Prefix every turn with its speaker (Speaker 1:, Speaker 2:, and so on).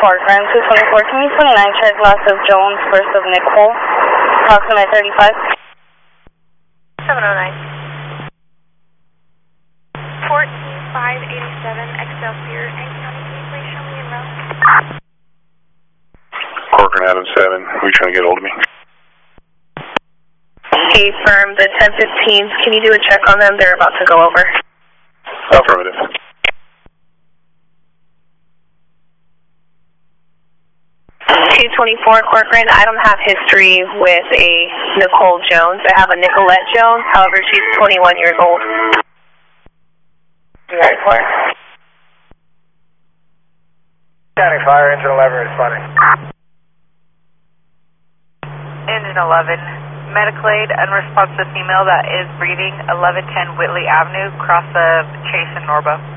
Speaker 1: Grand 224. Can you 29 check loss of Jones, first of Nicole, approximate 35?
Speaker 2: 709. 14587 Excelsior, and County, can you please show me a route?
Speaker 3: Corcoran Adam 7, who are you trying to get hold of me?
Speaker 2: Hey, firm, the 1015s, can you do a check on them? They're about to go over.
Speaker 3: Affirmative.
Speaker 2: .224 Corcoran, I don't have history with a Nicole Jones. I have a Nicolette Jones, however, she's 21 years old. You ready for it?
Speaker 4: County Fire, Engine 11 responding.
Speaker 5: Engine 11, medical aid, unresponsive female that is breathing, 1110 Whitley Avenue, cross of Chase and Norbo.